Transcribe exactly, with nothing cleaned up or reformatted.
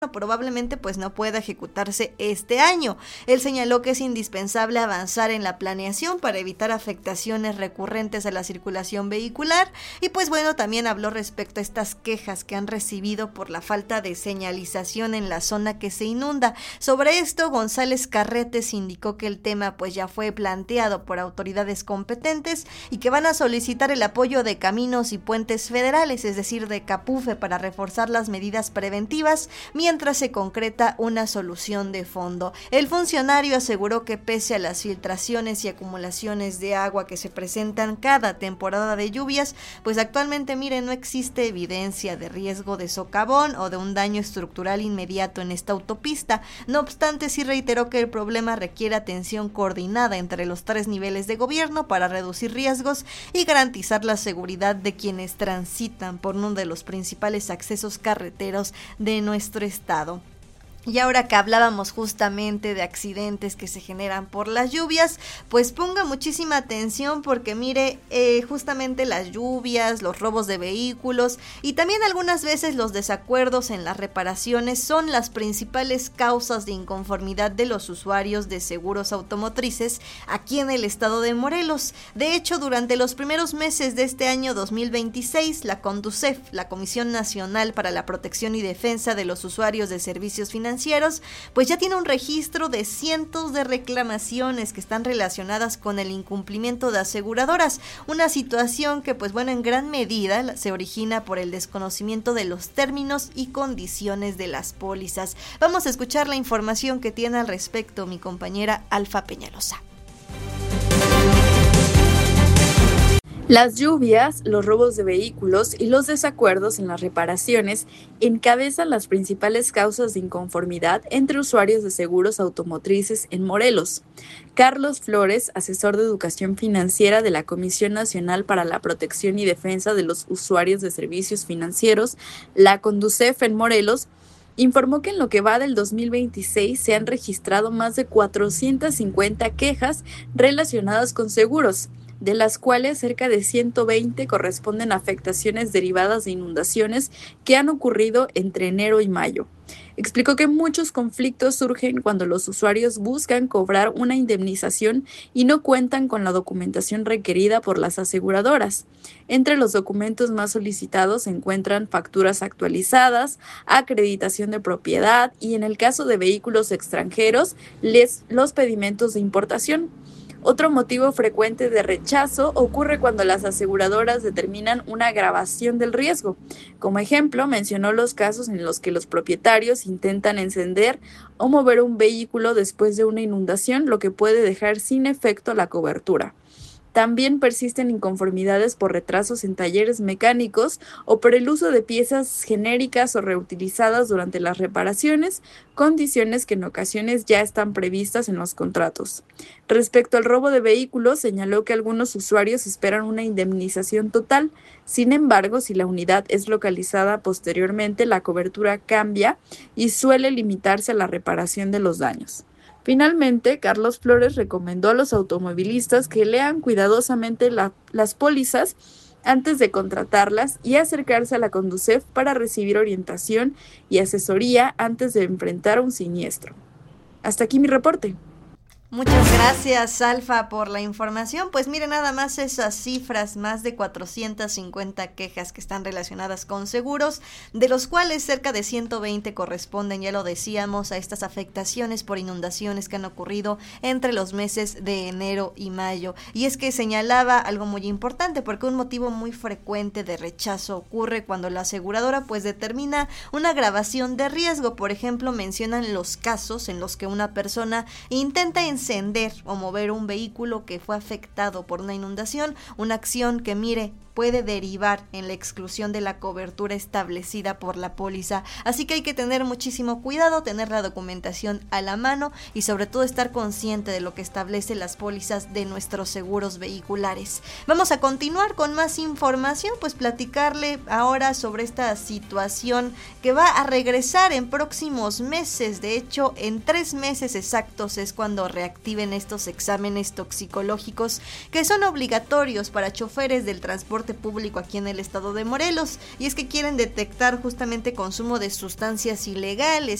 probablemente pues no pueda ejecutarse este año. Él señaló que es indispensable avanzar en la planeación para evitar afectaciones recurrentes a la circulación vehicular y pues bueno, también habló respecto a estas quejas que han recibido por la falta de señalización en la zona que se inunda. Sobre esto, González Carretes indicó que el tema pues ya fue planteado por autoridades competentes y que van a solicitar el apoyo de Caminos y Puentes Federales, es decir, de CAPUFE, para reforzar las medidas preventivas mientras se concreta una solución de fondo. El funcionario aseguró que pese a las filtraciones y acumulaciones de agua que se presentan cada temporada de lluvias, pues actualmente, mire, no existe evidencia de riesgo de socavón o de un daño estructural inmediato en esta autopista. No obstante, sí reiteró que el problema requiere atención coordinada entre los tres niveles de gobierno para reducir riesgos y garantizar la seguridad de quienes transitan por uno de los principales accesos carreteros de nuestro estado. Estado. Y ahora que hablábamos justamente de accidentes que se generan por las lluvias, pues ponga muchísima atención porque mire, eh, justamente las lluvias, los robos de vehículos y también algunas veces los desacuerdos en las reparaciones son las principales causas de inconformidad de los usuarios de seguros automotrices aquí en el estado de Morelos. De hecho, durante los primeros meses de este año dos mil veintiséis, la CONDUCEF, la Comisión Nacional para la Protección y Defensa de los Usuarios de Servicios Financieros, pues ya tiene un registro de cientos de reclamaciones que están relacionadas con el incumplimiento de aseguradoras, una situación que pues bueno en gran medida se origina por el desconocimiento de los términos y condiciones de las pólizas. Vamos a escuchar la información que tiene al respecto mi compañera Alfa Peñalosa. Las lluvias, los robos de vehículos y los desacuerdos en las reparaciones encabezan las principales causas de inconformidad entre usuarios de seguros automotrices en Morelos. Carlos Flores, asesor de educación financiera de la Comisión Nacional para la Protección y Defensa de los Usuarios de Servicios Financieros, la CONDUCEF en Morelos, informó que en lo que va del dos mil veintiséis se han registrado más de cuatrocientas cincuenta quejas relacionadas con seguros, de las cuales cerca de ciento veinte corresponden a afectaciones derivadas de inundaciones que han ocurrido entre enero y mayo. Explicó que muchos conflictos surgen cuando los usuarios buscan cobrar una indemnización y no cuentan con la documentación requerida por las aseguradoras. Entre los documentos más solicitados se encuentran facturas actualizadas, acreditación de propiedad y, en el caso de vehículos extranjeros, les, los pedimentos de importación. Otro motivo frecuente de rechazo ocurre cuando las aseguradoras determinan una agravación del riesgo. Como ejemplo, mencionó los casos en los que los propietarios intentan encender o mover un vehículo después de una inundación, lo que puede dejar sin efecto la cobertura. También persisten inconformidades por retrasos en talleres mecánicos o por el uso de piezas genéricas o reutilizadas durante las reparaciones, condiciones que en ocasiones ya están previstas en los contratos. Respecto al robo de vehículos, señaló que algunos usuarios esperan una indemnización total. Sin embargo, si la unidad es localizada posteriormente, la cobertura cambia y suele limitarse a la reparación de los daños. Finalmente, Carlos Flores recomendó a los automovilistas que lean cuidadosamente la, las pólizas antes de contratarlas y acercarse a la CONDUCEF para recibir orientación y asesoría antes de enfrentar un siniestro. Hasta aquí mi reporte. Muchas gracias, Alfa, por la información. Pues mire, nada más esas cifras, más de cuatrocientas cincuenta quejas que están relacionadas con seguros, de los cuales cerca de ciento veinte corresponden, ya lo decíamos, a estas afectaciones por inundaciones que han ocurrido entre los meses de enero y mayo. Y es que señalaba algo muy importante, porque un motivo muy frecuente de rechazo ocurre cuando la aseguradora pues determina una agravación de riesgo. Por ejemplo, mencionan los casos en los que una persona intenta encender o mover un vehículo que fue afectado por una inundación, una acción que, mire, puede derivar en la exclusión de la cobertura establecida por la póliza. Así que hay que tener muchísimo cuidado, tener la documentación a la mano y sobre todo estar consciente de lo que establecen las pólizas de nuestros seguros vehiculares. Vamos a continuar con más información, pues platicarle ahora sobre esta situación que va a regresar en próximos meses. De hecho, en tres meses exactos es cuando reactiva reactiven estos exámenes toxicológicos que son obligatorios para choferes del transporte público aquí en el estado de Morelos. Y es que quieren detectar justamente consumo de sustancias ilegales